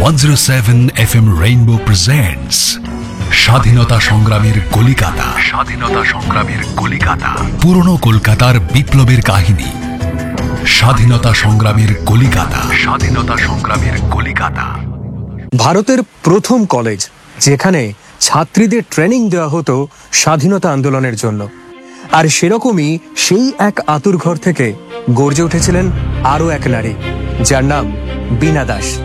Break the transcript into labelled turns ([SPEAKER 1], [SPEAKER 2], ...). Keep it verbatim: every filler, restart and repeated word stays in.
[SPEAKER 1] One zero seven F M rainbow presents স্বাধীনতা সংগ্রামের কলিকাতা। স্বাধীনতা সংগ্রামের কলিকাতা, পুরনো কলকাতার বিপ্লবের কাহিনী। স্বাধীনতা সংগ্রামের কলিকাতা। স্বাধীনতা সংগ্রামের কলিকাতা।
[SPEAKER 2] ভারতের প্রথম কলেজ যেখানে ছাত্রীদের ট্রেনিং দেওয়া হতো স্বাধীনতা আন্দোলনের জন্য। আর সেরকমই সেই এক আতুর ঘর থেকে গর্জে উঠেছিলেন আরও এক নারী, যার নাম বীণা দাস।